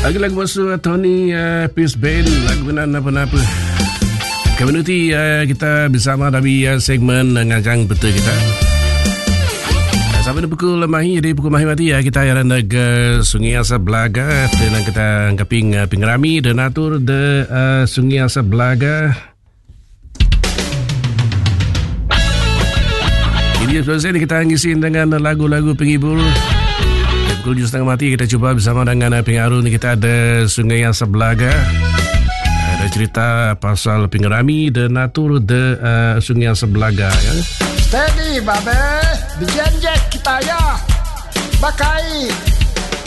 Lagu-lagu masuk Tony Peace Band, lagu apa-apa. Community kita bersama dari segmen ngajang betul kita. Sampai pukul mahi, jadi pukul mahi mati kita akan ke Sungai Asa Belaga dan kita ngaping pingrami dan atur de Sungai Asa Belaga. Jadi selesai kita ngisi dengan lagu-lagu penghibur. Pukul 7.30 mati kita cuba bersama dengan pengaruh kita ada Sungai Asa Belaga. Ada cerita pasal pingrami dan atur de Sungai Asa Belaga ya. Steady babe, dijanjek kita ya. Bakai